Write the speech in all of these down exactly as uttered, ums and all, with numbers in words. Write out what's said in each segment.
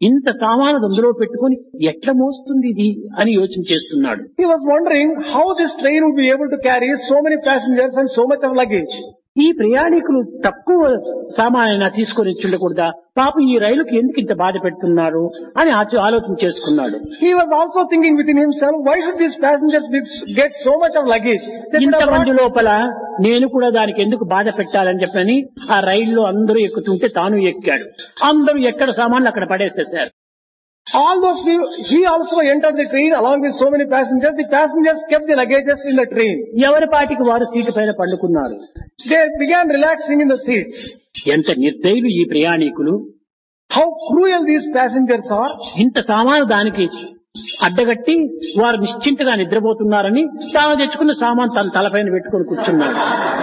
ఇంత సామాను అందులో పెట్టుకుని ఎట్లా మోస్తుంది ఇది అని యోచన చేస్తున్నాడు. He was wondering how this train would be able to carry so many passengers and so much of luggage. ఈ ప్రయాణికులు తక్కువ సామానైనా తీసుకొని ఉండకూడదా, పాపం ఈ రైలుకి ఎందుకు ఇంత బాధ పెడుతున్నారు అని ఆచ- ఆలోచన చేసుకున్నాడు. He was also thinking within himself, why should these passengers be, get so much of luggage? They could have ఇంతమంది brought- లోపల నేను కూడా దానికి ఎందుకు బాధ పెట్టాలని చెప్పని ఆ రైల్లో అందరూ ఎక్కుతుంటే తాను ఎక్కాడు. అందరూ ఎక్కడ సామాన్లు అక్కడ పడేసేశారు. all those people, he also entered the train along with so many passengers. The passengers kept the luggages in the train. ఎవరి పాటికి వారు సీటు పైన పండుకున్నారు. They began relaxing in the seats. ఎంత నిర్దయులు ఈ ప్రయాణికులు, How cruel these passengers are. ఇంత సామాను దానికి అడ్డగట్టి వారు నిశ్చింతగా నిద్రపోతున్నారని తాను తెచ్చుకున్న సామాన్ తన తలపైన పెట్టుకొని కూర్చున్నాడు.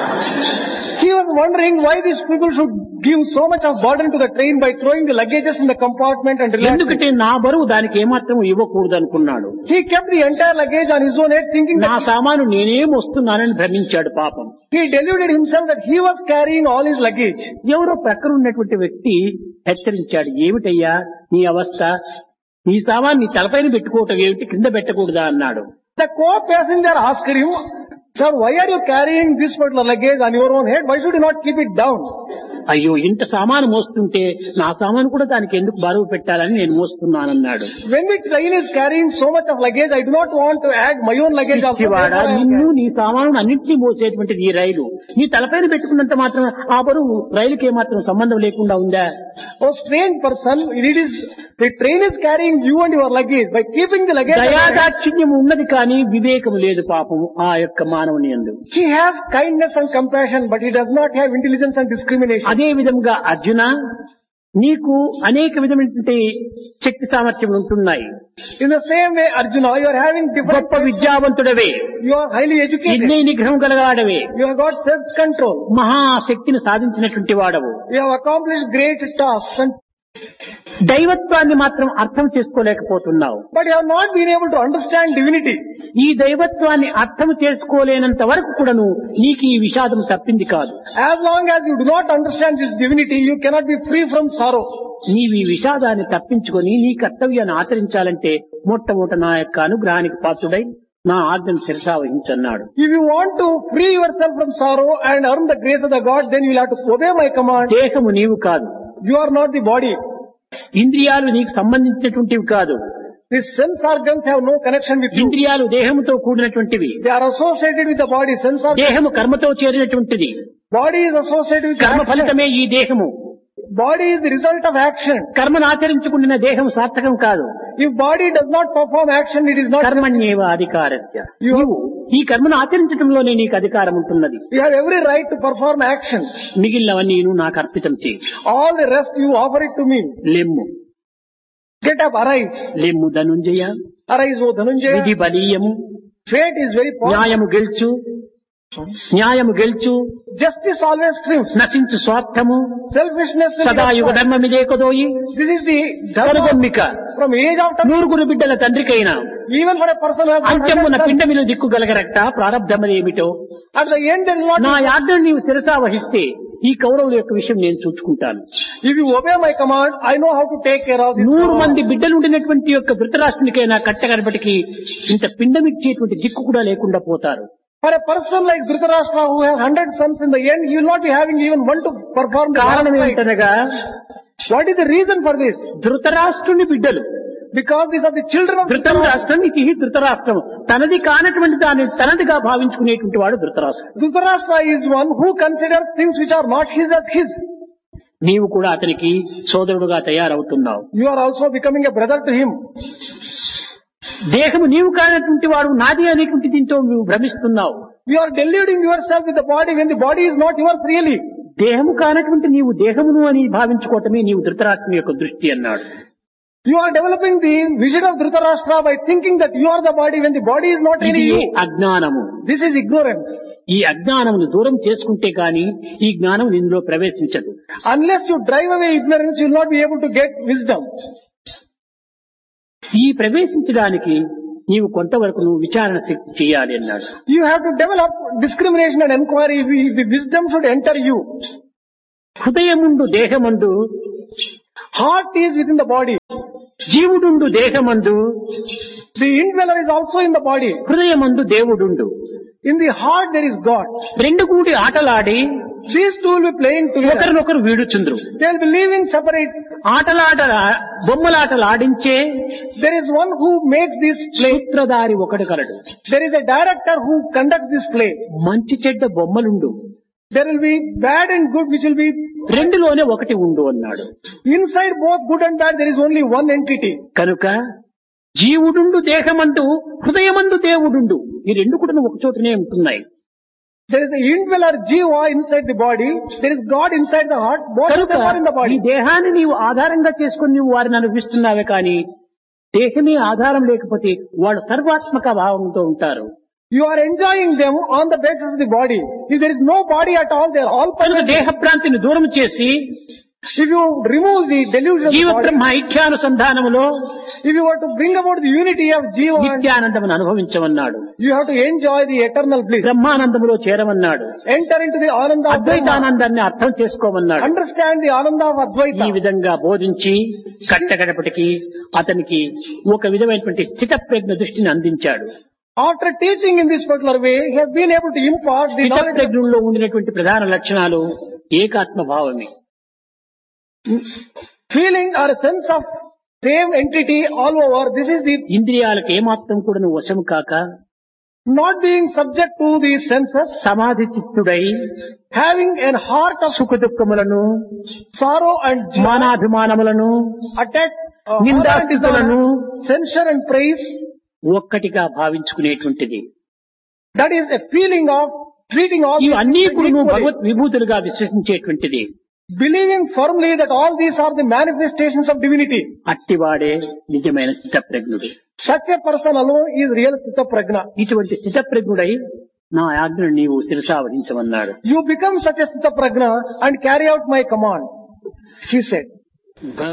He was wondering why these people should give so much of burden to the train by throwing the luggages in the compartment and relaxing. ఎందుకంటే నా బరువు దానికి ఏమాత్రం ఇవ్వకూడదు అనుకున్నాడు. He kept the entire luggage on his own head, thinking నా that సామాను నేనేం వస్తున్నానని భ్రమించాడు పాపం. he deluded himself that he was carrying all his luggage. ఎవరో ప్రక్కన ఉన్నటువంటి వ్యక్తి హెచ్చరించాడు, ఏమిటయ్యా నీ అవస్థ, నీ సామాన్ నీ తలపైన పెట్టుకోవటం ఏమిటి, కింద పెట్టకూడదా అన్నాడు. The co-passenger asked him, sir, why are you carrying this particular luggage on your own head? Why should you not keep it down? అయ్యో ఇంత సామాను మోస్తుంటే నా సామాను కూడా దానికి ఎందుకు బరువు పెట్టాలని నేను మోస్తున్నానన్నాడు. When the train is carrying so much of luggage, I do not want to add my own luggage also. పిచ్చివాడా, నిన్ను నీ సామాను అన్నింటినీ మోసేటువంటిది ఈ రైలు, నీ తలపైన పెట్టుకున్నంత మాత్రం ఆ బరువు రైలుకి ఏమాత్రం సంబంధం లేకుండా ఉందా? Oh strange person, it is, the train is carrying you and your luggage. By keeping the luggage, దయాదాక్షిణ్యం ఉన్నది కానీ వివేకం లేదు పాపం ఆ యొక్క మానవుని యందు. he has kindness and compassion, but he does not have intelligence and discrimination. అదే విధంగా అర్జున, నీకు అనేక విధమైనటువంటి శక్తి సామర్థ్యములు ఉంటున్నాయి. In the same way, Arjuna, you are having different, గొప్ప విద్యావంతుడవే, you are highly educated, ఇంద్రియ నిగ్రహం గలవాడవే, you have got self-control, మహాశక్తిని సాధించినటువంటి వాడవు. you have accomplished great tasks, and, దైవత్వాన్ని మాత్రం అర్థం చేసుకోలేకపోతున్నావు. but you have not been able to understand divinity. ఈ దైవత్వాన్ని అర్థం చేసుకోలేనంత వరకు కూడాను నీకు ఈ విషాదం తప్పింది కాదు. As long as you do not understand this divinity, you cannot be free from sorrow. నీవు ఈ విషాదాన్ని తప్పించుకొని నీ కర్తవ్యాన్ని ఆచరించాలంటే మొట్టమొదట నా యొక్క అనుగ్రహానికి పాత్రుడై నా ఆజ్ఞను శిరసావహించన్నాడు. If you want to free yourself from sorrow and earn the grace of the God, then you will have to obey my command. దేహము నీవు కాదు, You are not the body. ఇంద్రియాలు నీకు సంబంధించినటువంటివి కాదు. The sense organs have no connection with you. ఇంద్రియాలు దేహముతో కూడినటువంటివి, They are associated with the body. Sense organs. దేహము కర్మతో చేరినటువంటిది, Body is associated with కర్మ action. ఫలితమే ఈ దేహము. Body is the result of action. కర్మను ఆచరించుకున్న దేహం సార్థకం కాదు. If body does not perform action, it is not. కర్మణ్యేవ అధికారస్య, You- నీవు ఈ కర్మను ఆచరించడంలోనే నీకు అధికారం ఉంటున్నది. You have every right to perform action. మిగిలినవన్నీ నువ్వు నాకు అర్పితం చేయి. All the rest you offer it to me. లెమ్ము Get up, arise. లెమ్ము ధనుంజయ, Arise, O విధి Dhananjaya. బలీయము, Fate is very powerful. న్యాయము గెలుచు, న్యాయము గెలుచు, Justice always triumphs. నశించు స్వార్థము, Selfishness will సదాయుగ be destroyed. ధర్మమిదే కొదోయి, This is the dharma కనుగొమ్మిక from age after. నూరుగురు బిడ్డల తండ్రికైనా Even for a person who has not అంత్యమున had sons, పిండమిలు దిక్కుగలగరట ప్రారబ్ధమనేమిటో. at the end there is not. నా యాజ్ఞను నీవు శిరసా వహిస్తే ఈ కౌరవుల యొక్క విషయం నేను చూసుకుంటాను. If you obey my command, I know how to take care of this. నూరు మంది బిడ్డలుండినటువంటి యొక్క ధృతరాష్ట్రునికైనా కట్టగనపటికి ఇంత పిండమిచ్చేటువంటి దిక్కు కూడా లేకుండా పోతారు. For a person like Dhritarashtra who has hundred sons, in the end he will not be having even one to perform the కారణం last rite. ఏమిటనగా, What is the reason for this? ధృతరాష్ట్రుని బిడ్డలు, Because these are the children of ధృతం Dhritarashtra. రాష్ట్రం ఇది ధృతరాష్ట్రం, తనది కానటువంటి దాన్ని తనదిగా భావించుకునేటువంటి వాడు ధృతరాష్ట్రం. Dhritarashtra is one who considers things which are not his as his. నీవు కూడా అతనికి సోదరుడుగా తయారవుతున్నావు. You are also becoming a brother to him. దేహము నీవు కానటువంటి వాడు నాది అనేటువంటి దీంతో నువ్వు భ్రమిస్తున్నావు. You are deluding yourself with the body when the body is not yours really. దేహము కానటువంటి నీవు దేహమును అని భావించుకోవటమే నీవు ధృతరాష్ట్రుని యొక్క దృష్టి అన్నాడు. You are developing the vision of Dhritarashtra by thinking that you are the body when the body is not really ఇది you. అజ్ఞానము. This is ignorance. ఈ అజ్ఞానమును దూరం చేసుకుంటే గాని ఈ జ్ఞానం ఇందులో ప్రవేశించదు. Unless you drive away ignorance, you will not be able to get wisdom. ఈ ప్రవేశించడానికి నీవు కొంతవరకు నువ్వు విచారణ శక్తి చేయాలి అన్నాడు. You have to develop discrimination and inquiry. If the wisdom should enter you. హృదయముందు దేహముందు Heart is within the body. జీవుడుండు దేహమందు, The indweller is also in the body. హృదయమందు దేవుడుండు. In the heart there is God. రెండు కూడి ఆటలాడి These two will be playing together. ఒకరినొకరు వీడుచుండ్రు. They will be living separate. ఆటలాట బొమ్మలాటలాడించే There is one who makes this play. సూత్రధారి ఒకడు కలడు. There is a director who conducts this play. మంచి చెడ్డ బొమ్మలుండు, There will be bad and good which will be రెండులోనే ఒకటి ఉండు అన్నాడు. inside both good and bad. There is only one entity. కనుక జీవుడుండు దేహమందు, హృదయమందు దేవుడుండు. ఈ రెండు కూడా ఒక చోటనే ఉంటున్నాయి. There is the indweller jiva inside the body. There is God inside the heart. Both of కనుక them are in the ఈ body. దేహాన్ని నీవు ఆధారంగా చేసుకుని నీవు వారిని అనుభవిస్తున్నావే కానీ దేహమే ఆధారం లేకపోతే వాళ్ళు సర్వాత్మక భావంతో ఉంటారు. You are enjoying them on the basis of the body. If there is no body at all, they are all కనుక permanent. దేహ భ్రాంతిని దూరం చేసి If you remove the delusion of జీవ the body, Brahma ఐక్యానుసంధానములో if you were to bring about the unity of jiva, and నిత్యానందమును అనుభవించమన్నాడు. you have to enjoy the eternal bliss. బ్రహ్మానందములో చేరమన్నాడు. Enter into the ananda of Brahma. అద్వైతానందాన్ని అర్థం చేసుకోమన్నాడు. Understand the ananda of ఈ Advaita. విధంగా బోధించి కట్టగడపటికి అతనికి ఒక విధమైనటువంటి స్థిత ప్రజ్ఞ దృష్టిని అందించాడు. After teaching in this particular way, he has been able to impart the స్థిత knowledge of ప్రజ్ఞలో ఉండినటువంటి ప్రధాన లక్షణాలు ఏకాత్మ భావమే. feeling or a sense of same entity all over. This is the ఇంద్రియాలకు ఏమాత్రం కూడా నువ్వు వశము కాక not being subject to the senses, సమాధి చిత్తుడై having a heart of సుఖ దుఃఖములను, sorrow and joy, మానాభిమానములను, attack, uh, నిందాస్థితులను censure and praise. ఒక్కటిగా భావించుకునేటువంటిది. That is a feeling of treating all these ఇవన్నీ things కూడా నువ్వు equally. Bhagwat విభూతులుగా విశ్వసించేటువంటిది. Believing firmly that all these are the manifestations of divinity. అట్టివాడే నిజమైన స్థిత ప్రజ్ఞుడు. Such a person alone is real Sthita Prajna. ఇటువంటి స్థిత ప్రజ్ఞుడై నా ఆజ్ఞను నీవు శిరసావహించమన్నాడు. You become such a Sthita Prajna and carry out my command, he said.